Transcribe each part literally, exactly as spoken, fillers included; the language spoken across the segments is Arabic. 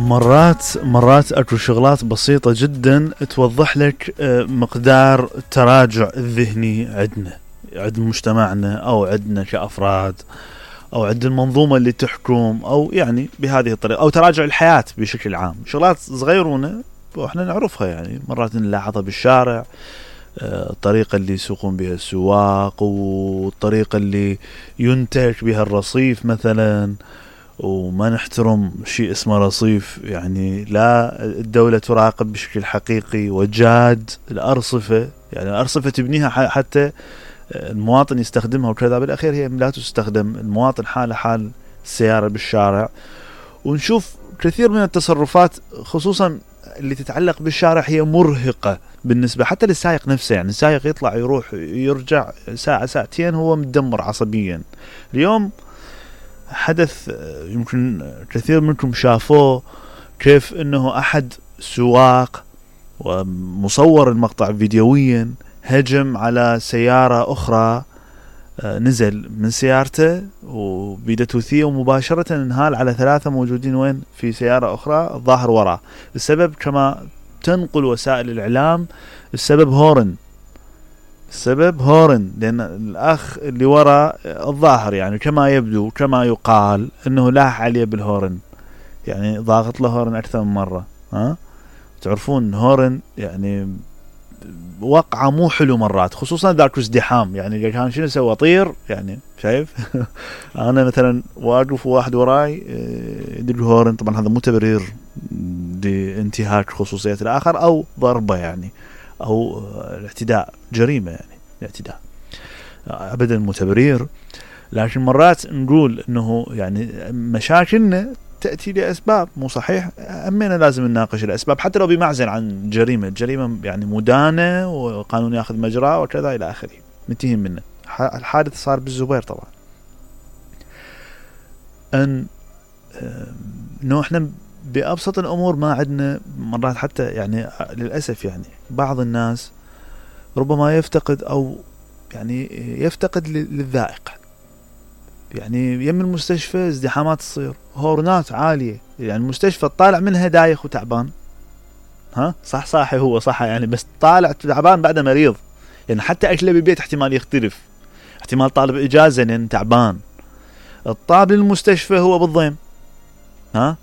مرات مرات اكو شغلات بسيطة جدا توضح لك مقدار التراجع الذهني عندنا عند مجتمعنا او عندنا كأفراد او عند المنظومة اللي تحكم او يعني بهذه الطريقة او تراجع الحياة بشكل عام. شغلات صغيرونة واحنا نعرفها يعني مرات نلاحظها بالشارع، الطريقة اللي يسوقون بها السواق والطريقة اللي ينتج بها الرصيف مثلا، وما نحترم شيء اسمه رصيف. يعني لا الدولة تراقب بشكل حقيقي وجاد الأرصفة، يعني الأرصفة تبنيها حتى المواطن يستخدمها وكذا، بالأخير هي لا تستخدم، المواطن حاله حال السيارة بالشارع. ونشوف كثير من التصرفات خصوصا اللي تتعلق بالشارع هي مرهقة بالنسبة حتى للسائق نفسه. يعني السائق يطلع يروح يرجع ساعة ساعتين هو مدمر عصبيا. اليوم حدث يمكن كثير منكم شافوه، كيف انه احد سواق ومصور المقطع فيديويا هجم على سيارة اخرى، نزل من سيارته وبيدته ومباشرة انهال على ثلاثة موجودين وين في سيارة اخرى الظاهر وراه. السبب كما تنقل وسائل الاعلام السبب هورن، السبب هورن، لأن الأخ اللي وراء الظاهر يعني كما يبدو كما يقال أنه لاح عليه بالهورن، يعني ضاغط له هورن أكثر من مرة. ها تعرفون هورن يعني وقعة مو حلو مرات، خصوصا ذاك ازدحام. يعني كان شنو سوى طير، يعني شايف أنا مثلا واقف وواحد وراي يدق هورن، طبعا هذا مو تبرير لانتهاك خصوصية الآخر أو ضربة يعني أو الاعتداء، جريمة يعني الاعتداء أبدا مو تبرير. لكن مرات نقول أنه يعني مشاكلنا تأتي لأسباب مو صحيح، أمينا لازم نناقش الأسباب حتى لو بمعزل عن جريمة. جريمة يعني مدانة وقانون يأخذ مجراه وكذا إلى آخره، منتهين منه. الحادث صار بالزبير طبعا. أن إنه إحنا بأبسط الأمور ما عندنا مرات حتى يعني للأسف يعني بعض الناس ربما يفتقد أو يعني يفتقد للذائقة. يعني يم المستشفى ازدحامات تصير، هورنات عالية، يعني المستشفى طالع منها دايخ وتعبان. ها صح صاحي هو صح يعني، بس طالع تعبان بعد مريض. يعني حتى أكله بالبيت احتمال يختلف، احتمال طالب إجازة لأن تعبان. الطاب للمستشفى هو بالضيم، ها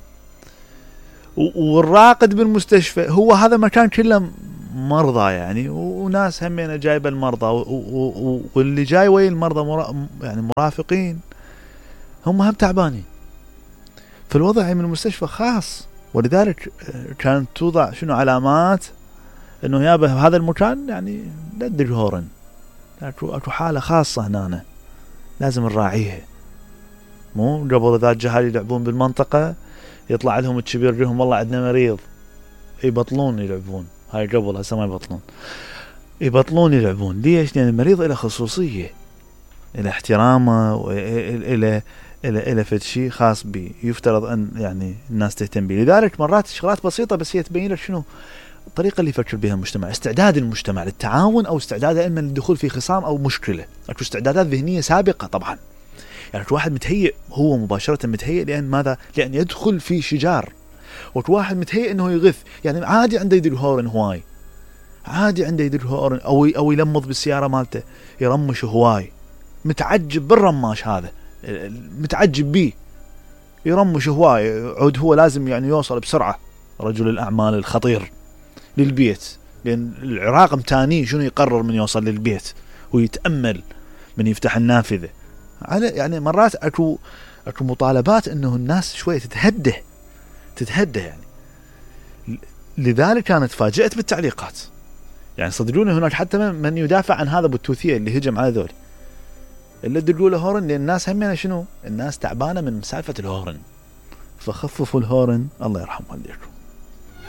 والراقد بالمستشفى هو هذا مكان كله مرضى يعني، وناس همينة جايبة المرضى واللي جاي ويا المرضى مرا يعني مرافقين هم هم تعبانين. فالوضع من المستشفى خاص، ولذلك كانت توضع شنو علامات انه يا هذا المكان يعني لا تدق هورن، اكو اكو حالة خاصة هنا لازم نراعيها. مو قبل ذات جهال يلعبون بالمنطقة يطلع لهم الكبير لهم والله عندنا مريض يبطلون يلعبون. هاي قبل هسه ما يبطلون، يبطلون يلعبون. ليش؟ لأن المريض له خصوصية، له احترامه وإله إلى إلى فد شيء خاص به يفترض أن يعني الناس تهتم به. لذلك مرات شغلات بسيطة بس هي تبين لك شنو الطريقة اللي يفكر بها المجتمع، استعداد المجتمع للتعاون أو استعداد إما للدخول في خصام أو مشكلة. أكو استعدادات ذهنية سابقة طبعا، يعني واحد متهيئ هو مباشرة متهيئ لأن ماذا؟ لأن يدخل في شجار. وواحد متهيئ إنه يغث، يعني عادي عنده يدق هورن هواي، عادي عنده يدق هورن أو أو يلمض بالسيارة مالته يرمش هواي، متعجب بالرماش هذا، متعجب بيه يرمش هواي. عود هو لازم يعني يوصل بسرعة رجل الأعمال الخطير للبيت، لأن العراق متاني شنو يقرر من يوصل للبيت ويتأمل من يفتح النافذة. على يعني مرات أكو أكو مطالبات إنه الناس شوية تتهده تتهده يعني. لذلك أنا تفاجأت بالتعليقات، يعني صدقوني هناك حتى من يدافع عن هذا بالتوثية اللي هجم على ذولي اللي تقول له هورن، لأن الناس همينة شنو الناس تعبانة من مسافة الهورن، فخففوا الهورن الله يرحم والديكم.